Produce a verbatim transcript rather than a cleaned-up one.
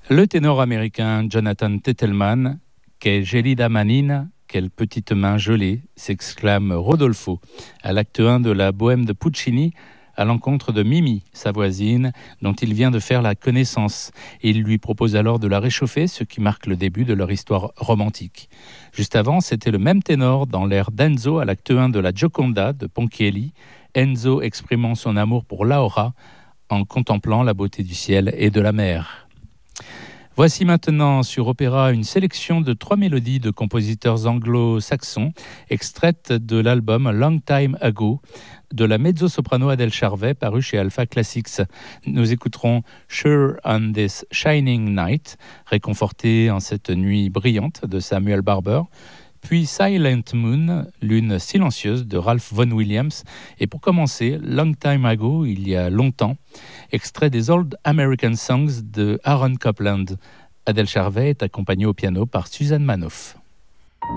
Le ténor américain Jonathan Tettelman, qu'est gelida manina, quelle petite main gelée, s'exclame Rodolfo à l'acte un de la Bohème de Puccini, à l'encontre de Mimi, sa voisine, dont il vient de faire la connaissance. Il lui propose alors de la réchauffer, ce qui marque le début de leur histoire romantique. Juste avant, c'était le même ténor dans l'air d'Enzo à l'acte un de la Gioconda de Ponchielli, Enzo exprimant son amour pour Laura en contemplant la beauté du ciel et de la mer. Voici maintenant sur Opéra une sélection de trois mélodies de compositeurs anglo-saxons extraites de l'album Long Time Ago de la mezzo-soprano Adèle Charvet paru chez Alpha Classics. Nous écouterons Sure on This Shining Night, réconforté en cette nuit brillante de Samuel Barber, puis Silent Moon, lune silencieuse de Ralph Vaughan Williams, et pour commencer, Long Time Ago, il y a longtemps, extrait des Old American Songs de Aaron Copland. Adèle Charvet est accompagnée au piano par Suzanne Manoff.